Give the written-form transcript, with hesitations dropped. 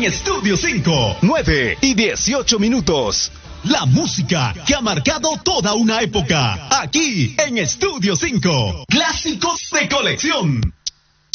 Estudio 5. 9:18. La música que ha marcado toda una época. Aquí en Estudio 5. Clásicos de colección.